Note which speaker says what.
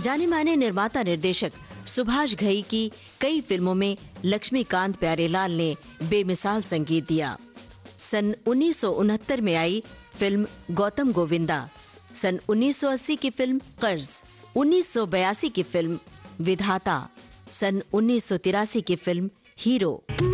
Speaker 1: जाने माने निर्माता निर्देशक सुभाष घई की कई फिल्मों में लक्ष्मीकांत प्यारेलाल ने बेमिसाल संगीत दिया। सन 1969 में आई फिल्म गौतम गोविंदा, सन 1980 की फिल्म कर्ज, 1982 की फिल्म विधाता, सन 1983 की फिल्म हीरो।